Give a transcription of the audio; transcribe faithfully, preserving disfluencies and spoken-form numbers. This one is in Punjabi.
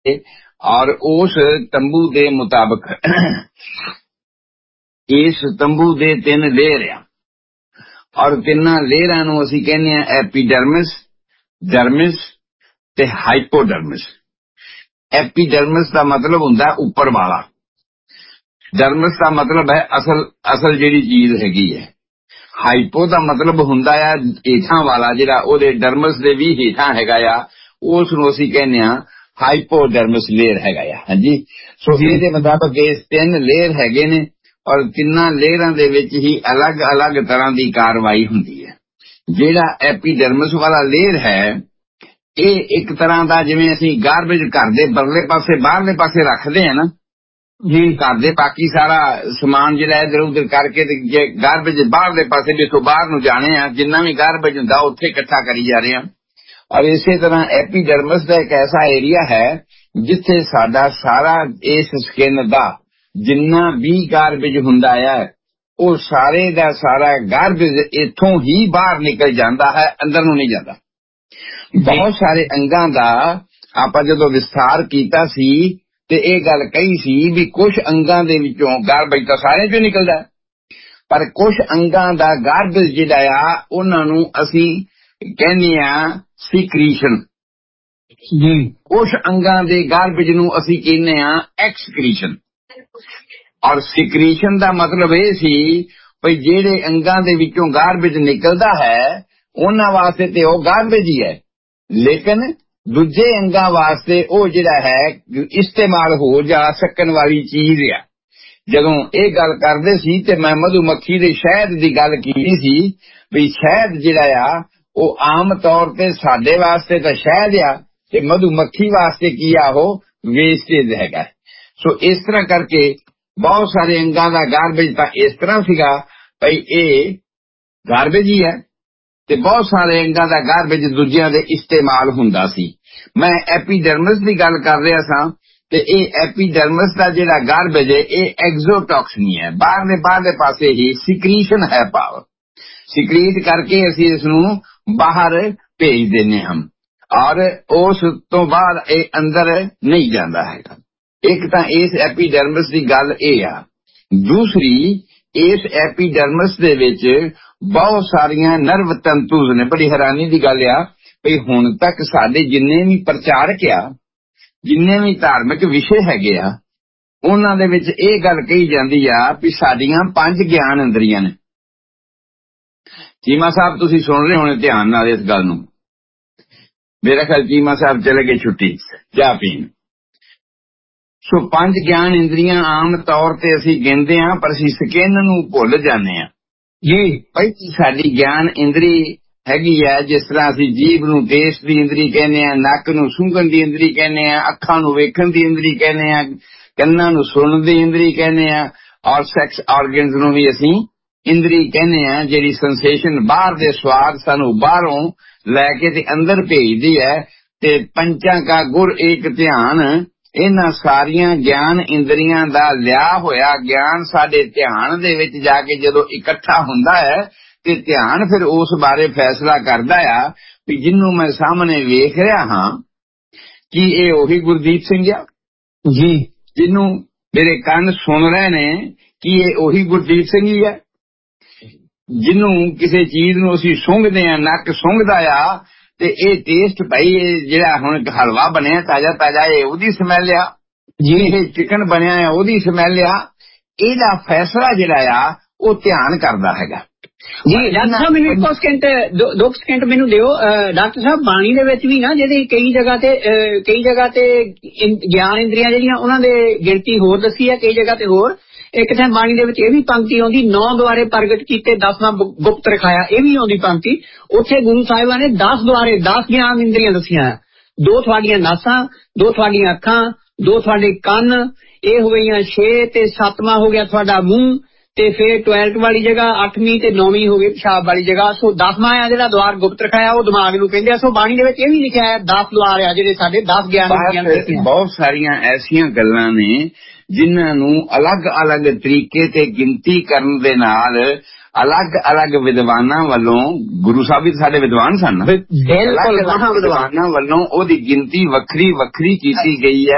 और उस तंबू दे मुताबिक इस तंबू दे तीन लेयर आ और तिन्ना लेयरां नूं असीं कहने आ एपीडर्मिस, डर्मिस ते हाइपोडर्मिस। एपीडर्मिस का मतलब हुंदा ऊपर वाला, डर्मिस का मतलब है असल असल जिहड़ी चीज हैगी है। हाइपो का मतलब हुंदा आ हेठां वाला, जिहड़ा ओहदे डर्मिस दे भी हेठां हैगा आ, उस नूं असीं कहने आ हाइपोडर्मिस लेयर हैगा आ। हाँ जी, सो इहदे मुताबिक इस तीन लेयर हैगे ने और तिन्ना लेयरां दे विच ही अलग अलग तरह की कार्रवाई हुंदी है। जिहड़ा एपीडर्मिस वाला लेयर है ਇਹ ਇੱਕ ਤਰ੍ਹਾਂ ਦਾ ਜਿਵੇਂ ਅਸੀਂ ਗਾਰਬੇਜ ਘਰ ਦੇ ਬਰਲੇ ਪਾਸੇ ਬਾਹਰਲੇ ਪਾਸੇ ਰੱਖਦੇ ਆ ਨਾ ਜੀ, ਘਰ ਦੇ ਬਾਕੀ ਸਾਰਾ ਸਮਾਨ ਜਿਹੜਾ ਇਧਰ ਉਧਰ ਕਰਕੇ ਤੇ ਜੇ ਗਾਰਬੇਜ ਬਾਹਰਲੇ ਪਾਸੇ ਵੀ ਤੋਂ ਬਾਹਰ ਨੂੰ ਜਾਣੇ ਆ, ਜਿੰਨਾ ਵੀ ਗਾਰਬੇਜ ਹੁੰਦਾ ਉੱਥੇ ਇਕੱਠਾ ਕਰੀ ਜਾ ਰਹੇ ਆ। ਔਰ ਇਸੇ ਤਰ੍ਹਾਂ ਐਪੀਡਰਮਸ ਦਾ ਇੱਕ ਐਸਾ ਏਰੀਆ ਹੈ ਜਿੱਥੇ ਸਾਡਾ ਸਾਰਾ ਇਸ ਸਕਿਨ ਦਾ ਜਿੰਨਾ ਵੀ ਗਾਰਬੇਜ ਹੁੰਦਾ ਆ ਉਹ ਸਾਰੇ ਦਾ ਸਾਰਾ ਗਾਰਬੇਜ ਇੱਥੋਂ ਹੀ ਬਾਹਰ ਨਿਕਲ ਜਾਂਦਾ ਹੈ, ਅੰਦਰ ਨੂੰ ਨਹੀਂ ਜਾਂਦਾ। ਬਹੁਤ ਸਾਰੇ ਅੰਗਾਂ ਦਾ ਆਪਾਂ ਜਦੋਂ ਵਿਸਥਾਰ ਕੀਤਾ ਸੀ ਤੇ ਇਹ ਗੱਲ ਕਹੀ ਸੀ ਵੀ ਕੁਝ ਅੰਗਾਂ ਦੇ ਵਿੱਚੋਂ ਗਾਰਬੇਜ ਤਾਂ ਸਾਰਿਆਂ ਚੋਂ ਨਿਕਲਦਾ, ਪਰ ਕੁਝ ਅੰਗਾਂ ਦਾ ਗਾਰਬੇਜ ਜਿਹੜਾ ਆ ਉਹਨਾਂ ਨੂੰ ਅਸੀਂ ਕਹਿੰਦੇ ਆ ਸਿਕਰੀਸ਼ਨ ਜੀ, ਕੁਝ ਅੰਗਾਂ ਦੇ ਗਾਰਬੇਜ ਨੂੰ ਅਸੀਂ ਕਹਿੰਦੇ ਆ ਐਕਸਕ੍ਰੀਸ਼ਨ। ਔਰ ਸਿਕਰੀਸ਼ਨ ਦਾ ਮਤਲਬ ਇਹ ਸੀ ਵੀ ਜਿਹੜੇ ਅੰਗਾਂ ਦੇ ਵਿੱਚੋਂ ਗਾਰਬੇਜ ਨਿਕਲਦਾ ਹੈ ਉਹਨਾਂ ਵਾਸਤੇ ਤੇ ਉਹ ਗਾਰਬੇਜ ਹੀ ਹੈ, ਲੇਕਿਨ ਦੂਜੇ ਅੰਗਾਂ ਵਾਸਤੇ ਉਹ ਜਿਹੜਾ ਹੈ ਇਸਤੇਮਾਲ ਹੋ ਜਾ ਸਕਣ ਵਾਲੀ ਚੀਜ਼ ਆ। ਜਦੋਂ ਇਹ ਗੱਲ ਕਰਦੇ ਸੀ ਤੇ ਮੈਂ ਮਧੂਮੱਖੀ ਦੇ ਸ਼ਹਿਦ ਦੀ ਗੱਲ ਕੀਤੀ ਸੀ ਵੀ ਸ਼ਹਿਦ ਜਿਹੜਾ ਆ ਉਹ ਆਮ ਤੌਰ ਤੇ ਸਾਡੇ ਵਾਸਤੇ ਤਾਂ ਸ਼ਹਿਦ ਆ ਤੇ ਮਧੂਮੱਖੀ ਵਾਸਤੇ ਕੀ ਆ ਉਹ ਵੇਸਟੇਜ ਹੈਗਾ। ਸੋ ਇਸ ਤਰ੍ਹਾਂ ਕਰਕੇ ਬਹੁਤ ਸਾਰੇ ਅੰਗਾਂ ਦਾ ਗਾਰਬੇਜ ਤਾਂ ਇਸ ਤਰ੍ਹਾਂ ਸੀਗਾ ਭਈ ਇਹ ਗਾਰਬੇਜ ਹੀ ਹੈ ਤੇ ਬਹੁਤ ਸਾਰੇ ਅੰਗਾਂ ਦਾ ਗਾਰਬੇਜ ਦੂਜਿਆਂ ਦੇ ਇਸਤੇਮਾਲ ਹੁੰਦਾ ਸੀ। ਮੈਂ ਐਪੀਡਰਮਸ ਦੀ ਗੱਲ ਕਰ ਰਿਹਾ ਸਾਂ ਤੇ ਇਹ ਐਪੀਡਰਮਸ ਦਾ ਜਿਹੜਾ ਗਾਰਬੇਜ ਹੈ ਇਹ ਐਗਜ਼ੋਟੌਕਸਿਨ ਹੈ, ਬਾਹਰਲੇ ਬਾਹਰਲੇ ਪਾਸੇ ਹੀ ਸਿਕਰੀਸ਼ਨ ਹੈ, ਭਾਵ ਸਿਕਰੀਟ ਕਰਕੇ ਅਸੀਂ ਇਸ ਨੂੰ ਬਾਹਰ ਭੇਜ ਦਿੰਦੇ ਹਾਂ ਔਰ ਉਸ ਤੋਂ ਬਾਅਦ ਇਹ ਅੰਦਰ ਨਹੀਂ ਜਾਂਦਾ ਹੈਗਾ। ਇੱਕ ਤਾਂ ਇਸ ਐਪੀਡਰਮਸ ਦੀ ਗੱਲ ਇਹ ਆ। ਦੂਸਰੀ, ਇਸ ਐਪੀਡਰਮਸ ਦੇ ਵਿੱਚ ਬਹੁਤ ਸਾਰੀਆਂ ਨਰਵ ਤੰਤੂਜ਼ ਨੇ। ਬੜੀ ਹੈਰਾਨੀ ਦੀ ਗੱਲ ਆ ਵੀ ਹੁਣ ਤੱਕ ਸਾਡੇ ਜਿੰਨੇ ਵੀ ਪ੍ਰਚਾਰਕ ਆ, ਜਿੰਨੇ ਵੀ ਧਾਰਮਿਕ ਵਿਸ਼ੇ ਹੈਗੇ ਆ, ਉਹਨਾਂ ਦੇ ਵਿੱਚ ਇਹ ਗੱਲ ਕਹੀ ਜਾਂਦੀ ਆ ਵੀ ਸਾਡੀਆਂ ਪੰਜ ਗਿਆਨ ਇੰਦਰੀਆਂ ਨੇ। ਚੀਮਾ ਸਾਹਿਬ ਤੁਸੀਂ ਸੁਣ ਰਹੇ ਹੋਣੇ ਧਿਆਨ ਨਾਲ ਇਸ ਗੱਲ ਨੂੰ। ਮੇਰਾ ਖਿਆਲ ਚੀਮਾ ਸਾਹਿਬ ਚਲੇ ਗਏ ਛੁੱਟੀ ਚਾਹ ਪੀਣ। ਸੋ ਪੰਜ ਗਿਆਨ ਇੰਦਰੀਆਂ ਆਮ ਤੌਰ ਤੇ ਅਸੀਂ ਗਿਣਦੇ ਹਾਂ, ਪਰ ਅਸੀਂ ਸਕਿਨ ਨੂੰ ਭੁੱਲ ਜਾਂਦੇ ਹਾਂ ਜੀ। ਪਹਿਲੀ ਸਾਡੀ ਗਿਆਨ ਇੰਦਰੀ ਹੈਗੀ ਆ, ਜਿਸ ਤਰ੍ਹਾਂ ਅਸੀਂ ਜੀਭ ਨੂੰ ਟੇਸਟ ਦੀ ਇੰਦਰੀ ਕਹਿੰਦੇ ਆ, ਨੱਕ ਨੂੰ ਸੁੰਘਣ ਦੀ ਇੰਦਰੀ ਕਹਿੰਦੇ ਆ, ਅੱਖਾਂ ਨੂੰ ਵੇਖਣ ਦੀ ਇੰਦਰੀ ਕਹਿੰਦੇ ਆ, ਕੰਨਾਂ ਨੂੰ ਸੁਣਨ ਦੀ ਇੰਦਰੀ ਕਹਿੰਦੇ ਆ, ਔਰ ਸੈਕਸ ਆਰਗਨਸ ਨੂੰ ਵੀ ਅਸੀਂ ਇੰਦਰੀ ਕਹਿੰਦੇ ਆ, ਜਿਹੜੀ ਸੈਂਸੇਸ਼ਨ ਬਾਹਰ ਦੇ ਸਵਾਦ ਸਾਨੂੰ ਬਾਹਰੋਂ ਲੈ ਕੇ ਤੇ ਅੰਦਰ ਭੇਜਦੀ ਹੈ। ਤੇ ਪੰਚਾਂ ਕਾ ਗੁਰ ਏਕ ਧਿਆਨ, ਇਹਨਾਂ ਸਾਰੀਆਂ ਗਿਆਨ ਇੰਦਰੀਆਂ ਦਾ ਲਿਆ ਹੋਇਆ ਗਿਆਨ ਸਾਡੇ ਧਿਆਨ ਦੇ ਵਿੱਚ ਜਾ ਕੇ ਜਦੋਂ ਇਕੱਠਾ ਹੁੰਦਾ ਹੈ ਤੇ ਧਿਆਨ ਫਿਰ ਉਸ ਬਾਰੇ ਫੈਸਲਾ ਕਰਦਾ ਆ ਵੀ ਜਿਹਨੂੰ ਮੈਂ ਸਾਹਮਣੇ ਵੇਖ ਰਿਹਾ ਹਾਂ ਕੀ ਇਹ ਉਹੀ ਗੁਰਦੀਪ ਸਿੰਘ ਆ ਜੀ, ਜਿਹਨੂੰ ਮੇਰੇ ਕੰਨ ਸੁਣ ਰਹੇ ਨੇ ਕੀ ਇਹ ਉਹੀ ਗੁਰਦੀਪ ਸਿੰਘ ਹੀ ਹੈ, ਜਿਹਨੂੰ ਕਿਸੇ ਚੀਜ਼ ਨੂੰ ਅਸੀਂ ਸੁੰਘਦੇ ਆ, ਨੱਕ ਸੁੰਘਦਾ ਆ ਤੇ ਇਹ ਟੇਸਟ ਭਾਈ ਇਹ ਜਿਹੜਾ ਹੁਣ ਹਲਵਾ ਬਣਿਆ ਤਾਜ਼ਾ ਤਾਜ਼ਾ ਇਹ ਉਹਦੀ ਸਮੈਲ ਆ ਜੀ, ਇਹ ਚਿਕਨ ਬਣਿਆ ਹੈ ਉਹਦੀ ਸਮੈਲ ਆ। ਇਹਦਾ ਫੈਸਲਾ ਜਿਹੜਾ ਆ ਉਹ ਧਿਆਨ ਕਰਦਾ ਹੈਗਾ ਜੀ। ਡਾਕਟਰ ਸਾਹਿਬ ਮੈਨੂੰ ਇੱਕੋ ਸਕਿੰਟ ਦੋ ਸਕਿੰਟ ਮੈਨੂੰ ਦਿਓ। ਡਾਕਟਰ ਸਾਹਿਬ ਬਾਣੀ ਦੇ ਵਿੱਚ ਵੀ ਨਾ ਜਿਹਦੀ ਕਈ ਜਗ੍ਹਾ ਤੇ ਕਈ ਜਗ੍ਹਾ ਤੇ ਗਿਆਨ ਇੰਦਰੀਆਂ ਜਿਹੜੀਆਂ ਉਹਨਾਂ ਦੇ ਗਿਣਤੀ ਹੋਰ ਦੱਸੀ ਹੈ, ਕਈ ਜਗ੍ਹਾ ਤੇ ਹੋਰ। ਇੱਕ ਤਾਂ ਬਾਣੀ ਦੇ ਵਿੱਚ ਇਹ ਵੀ ਪੰਕਤੀ ਆਉਂਦੀ, ਨੌ ਦੁਆਰੇ ਪ੍ਰਗਟ ਕੀਤੇ ਦਸਵਾਂ ਗੁਪਤ ਰਖਾਇਆ, ਇਹ ਵੀ ਆਉਂਦੀ ਪੰਕਤੀ। ਉੱਥੇ ਗੁਰੂ ਸਾਹਿਬਾਂ ਨੇ ਦਸ ਦੁਆਰੇ ਦਸ ਗਿਆਨ ਇੰਦਰੀਆਂ ਦੱਸੀਆਂ, ਦੋ ਤੁਹਾਡੀਆਂ ਨਾਸਾਂ, ਦੋ ਤੁਹਾਡੀਆਂ ਅੱਖਾਂ, ਦੋ ਤੁਹਾਡੇ ਕੰਨ, ਇਹ ਹੋ ਗਈਆਂ ਛੇ, ਤੇ ਸੱਤਵਾਂ ਹੋ ਗਿਆ ਤੁਹਾਡਾ ਮੂੰਹ, ਤੇ ਫਿਰ ਟੋਇਲਟ ਵਾਲੀ ਜਗ੍ਹਾ ਅੱਠਵੀਂ ਤੇ ਨੌਵੀਂ ਹੋ ਗਈ ਪਿਸ਼ਾਬ ਵਾਲੀ ਜਗ੍ਹਾ। ਸੋ ਦਸਵਾਂ ਆ ਜਿਹੜਾ ਦੁਆਰ ਗੁਪਤ ਰਖਾਇਆ ਉਹ ਦਿਮਾਗ ਨੂੰ ਕਹਿੰਦੇ ਆ। ਸੋ ਬਾਣੀ ਦੇ ਵਿੱਚ ਇਹ ਵੀ ਲਿਖਿਆ ਹੈ ਦਸ ਦੁਆਰ ਆ ਜਿਹੜੇ ਸਾਡੇ ਦਸ ਗਿਆਨ ਇੰਦਰੀਆਂ। ਬਹੁਤ ਸਾਰੀਆਂ ਐਸੀਆਂ ਗੱਲਾਂ ਨੇ ਜਿਨ੍ਹਾਂ ਨੂੰ ਅਲੱਗ ਅਲੱਗ ਤਰੀਕੇ ਤੇ ਗਿਣਤੀ ਕਰਨ ਦੇ ਨਾਲ ਅਲੱਗ ਅਲੱਗ ਵਿਦਵਾਨਾਂ ਵੱਲੋਂ, ਗੁਰੂ ਸਾਹਿਬ ਵੀ ਸਾਡੇ ਵਿਦਵਾਨ ਸਨ, ਅਲੱਗ ਅਲੱਗ ਵਿਦਵਾਨਾਂ ਵੱਲੋਂ ਉਹਦੀ ਗਿਣਤੀ ਵੱਖਰੀ ਵੱਖਰੀ ਕੀਤੀ ਗਈ ਹੈ।